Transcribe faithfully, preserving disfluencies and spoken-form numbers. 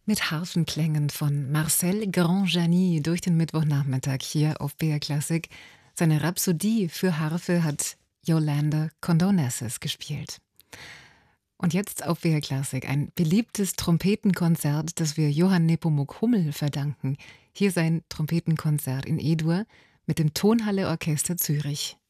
Mit Harfenklängen von Marcel Grandjani durch den Mittwochnachmittag hier auf B R Klassik. Seine Rhapsodie für Harfe hat Yolanda Condonesses gespielt. Und jetzt auf B R Klassik ein beliebtes Trompetenkonzert, das wir Johann Nepomuk Hummel verdanken. Hier sein Trompetenkonzert in E-Dur mit dem Tonhalle Orchester Zürich.